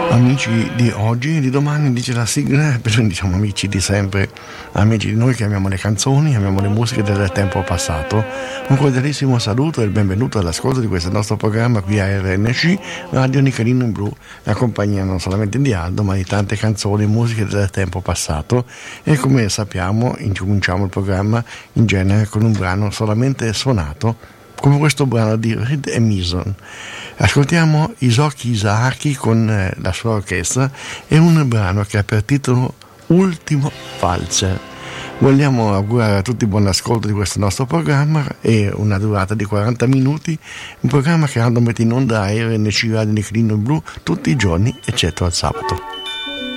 Amici di oggi e di domani, dice la sigla, però diciamo amici di sempre, amici di noi che amiamo le canzoni, amiamo le musiche del tempo passato. Un cordialissimo saluto e il benvenuto all'ascolto di questo nostro programma qui a RNC, Radio Nichelino in Blu, la compagnia non solamente di Aldo ma di tante canzoni e musiche del tempo passato. E come sappiamo incominciamo il programma in genere con un brano solamente suonato, come questo brano di Reed e Mason. Ascoltiamo Isoki Isahaki con la sua orchestra e un brano che ha per titolo Ultimo Valzer. Vogliamo augurare a tutti buon ascolto di questo nostro programma e una durata di 40 minuti, un programma che Aldo mette in onda a RNC Radio Nichelino Blu tutti i giorni eccetto al sabato.